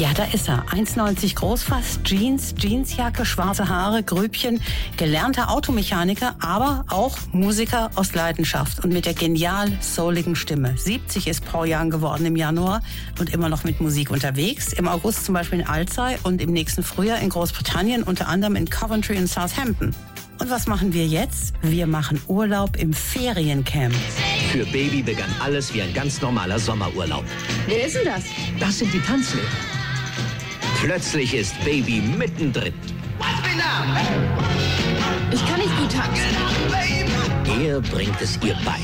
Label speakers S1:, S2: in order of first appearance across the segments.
S1: Ja, da ist er. 1,90 groß fast, Jeansjacke, schwarze Haare, Grübchen, gelernter Automechaniker, aber auch Musiker aus Leidenschaft und mit der genial souligen Stimme. 70 ist Paul Young geworden im Januar und immer noch mit Musik unterwegs. Im August zum Beispiel in Alzey und im nächsten Frühjahr in Großbritannien, unter anderem in Coventry und Southampton. Und was machen wir jetzt? Wir machen Urlaub im Feriencamp.
S2: Für Baby begann alles wie ein ganz normaler Sommerurlaub.
S3: Wer ist denn das?
S2: Das sind die Tanzlehrer. Plötzlich ist Baby mittendrin.
S3: Ich kann nicht gut tanzen.
S2: Er bringt es ihr bei.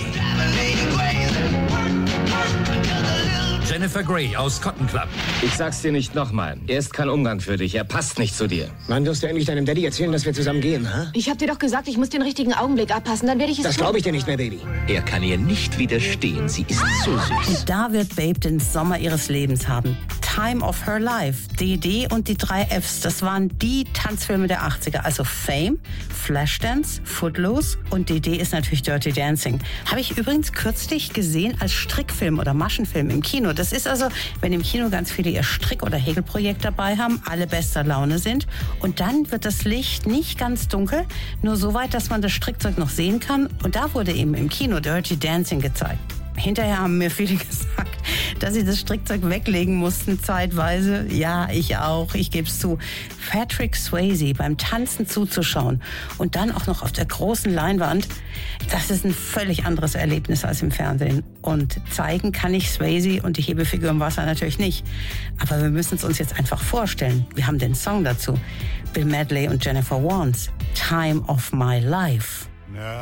S4: Jennifer Grey aus Cotton Club.
S5: Ich sag's dir nicht nochmal. Er ist kein Umgang für dich. Er passt nicht zu dir.
S6: Wann wirst du endlich deinem Daddy erzählen, dass wir zusammen gehen, ha?
S3: Ich hab dir doch gesagt, ich muss den richtigen Augenblick abpassen, dann werde ich es
S6: Das
S3: tun.
S6: glaube ich dir nicht mehr, Baby.
S2: Er kann ihr nicht widerstehen. Sie ist zu süß.
S1: Und da wird Babe den Sommer ihres Lebens haben. Time of Her Life, DD und die 3 Fs, das waren die Tanzfilme der 80er. Also Fame, Flashdance, Footloose und DD ist natürlich Dirty Dancing. Habe ich übrigens kürzlich gesehen als Strickfilm oder Maschenfilm im Kino. Das ist also, wenn im Kino ganz viele ihr Strick- oder Häkelprojekt dabei haben, alle bester Laune sind. Und dann wird das Licht nicht ganz dunkel, nur so weit, dass man das Strickzeug noch sehen kann. Und da wurde eben im Kino Dirty Dancing gezeigt. Hinterher haben mir viele gesagt, dass sie das Strickzeug weglegen mussten zeitweise. Ja, ich auch, ich gebe es zu. Patrick Swayze beim Tanzen zuzuschauen und dann auch noch auf der großen Leinwand, das ist ein völlig anderes Erlebnis als im Fernsehen. Und zeigen kann ich Swayze und die Hebefigur im Wasser natürlich nicht. Aber wir müssen es uns jetzt einfach vorstellen. Wir haben den Song dazu. Bill Medley und Jennifer Warnes. Time of My Life.